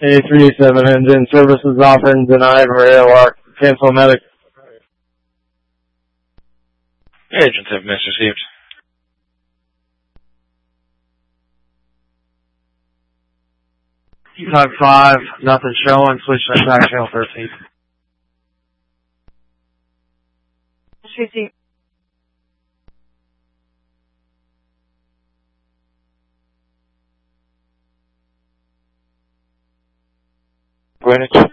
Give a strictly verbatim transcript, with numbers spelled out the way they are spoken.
A three seven engine services offered denied for airlock. Cancel medic. Agents have been received. Type five, nothing showing. Switch that back channel thirteen. Tracy. Greenwich.